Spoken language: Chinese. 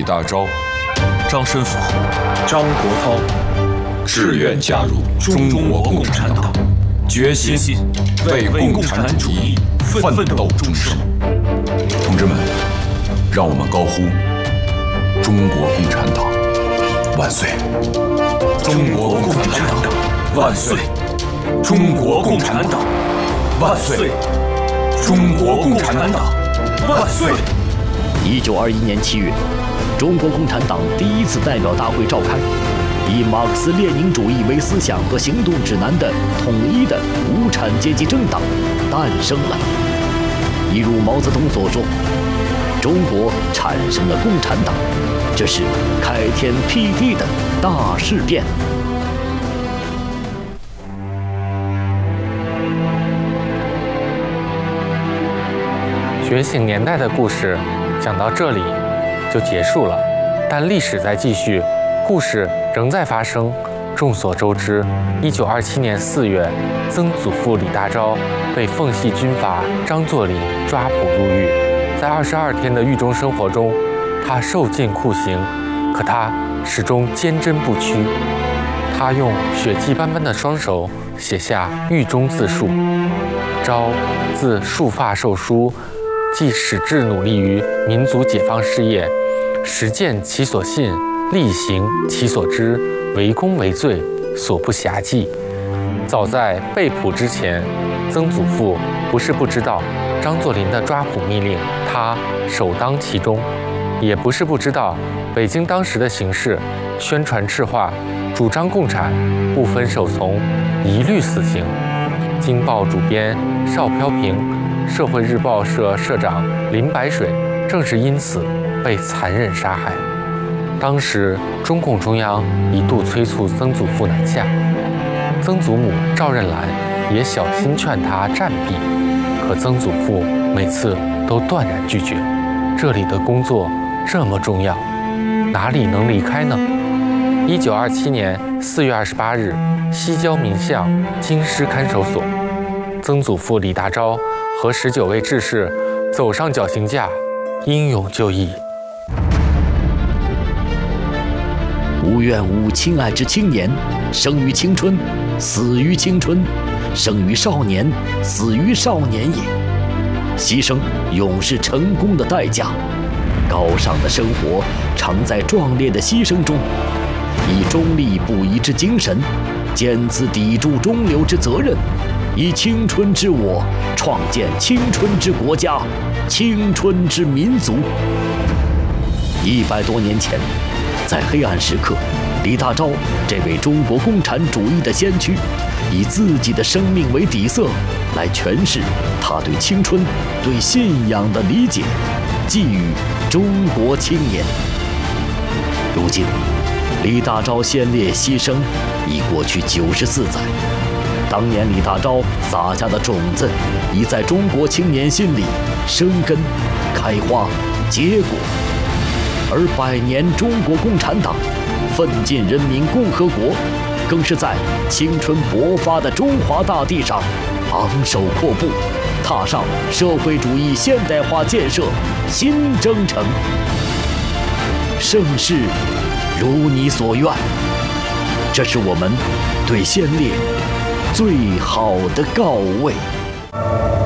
大钊、张申府、 张国焘志愿加入中国共产党，决心为共产主义奋斗终生。同志们，让我们高呼：中国共产党万岁！中国共产党万岁！中国共产党万岁！中国共产党万岁 ！1921年7月，中国共产党第一次代表大会召开，以马克思列宁主义为思想和行动指南的统一的无产阶级政党诞生了。一如毛泽东所说，中国产生了共产党，这是开天辟地的大事变。 觉醒年代的故事讲到这里就结束了，但历史在继续，故事仍在发生。众所周知，1927年4月，曾祖父李大钊被奉系军阀张作霖抓捕入狱。在22天的狱中生活中，他受尽酷刑，可他始终坚贞不屈。他用血迹斑斑的双手写下狱中自述：钊，自束发受书，既矢志努力于民族解放事业，实践其所信，力行其所知，为公为罪，所不暇计。早在被捕之前，曾祖父不是不知道张作霖的抓捕密令，他首当其冲；也不是不知道北京当时的形势，宣传赤化，主张共产，不分首从，一律死刑。京报主编邵飘萍、社会日报社社长林白水正是因此被残忍杀害。当时中共中央一度催促曾祖父南下，曾祖母赵任兰也小心劝他暂避，可曾祖父每次都断然拒绝。这里的工作这么重要，哪里能离开呢？1927年4月28日，西郊民巷京师看守所，曾祖父李大钊和19位志士走上绞刑架，英勇就义。 无怨无亲爱之青年，生于青春，死于青春；生于少年，死于少年也。牺牲永是成功的代价。高尚的生活常在壮烈的牺牲中。以中立不移之精神，坚持砥柱中流之责任，以青春之我创建青春之国家，青春之民族。100多年前，在黑暗时刻，李大钊这位中国共产主义的先驱，以自己的生命为底色，来诠释他对青春、对信仰的理解，寄予中国青年。如今，李大钊先烈牺牲已过去94载，当年李大钊撒下的种子，已在中国青年心里生根、开花、结果。而100年中国共产党奋进人民共和国，更是在青春勃发的中华大地上昂首阔步，踏上社会主义现代化建设新征程。盛世如你所愿，这是我们对先烈最好的告慰。